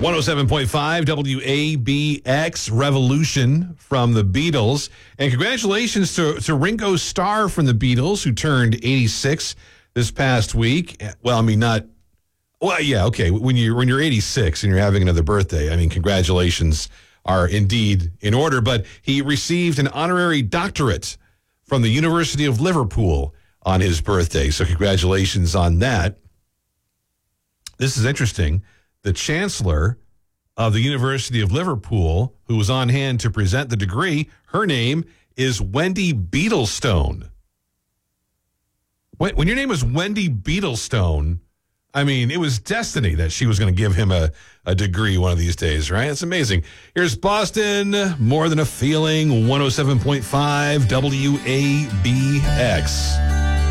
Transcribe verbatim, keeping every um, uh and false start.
one oh seven point five W A B X, Revolution from the Beatles. And congratulations to, to Ringo Starr from the Beatles, who turned eighty-six this past week. Well, I mean, not... Well, yeah, okay. When you're, when you're eighty-six and you're having another birthday, I mean, congratulations are indeed in order. But he received an honorary doctorate from the University of Liverpool on his birthday. So congratulations on that. This is interesting. The chancellor of the University of Liverpool, who was on hand to present the degree, her name is Wendy Beetlestone. When, when your name is Wendy Beetlestone, I mean, it was destiny that she was going to give him a, a degree one of these days, right? It's amazing. Here's Boston, More Than a Feeling, one oh seven point five W A B X.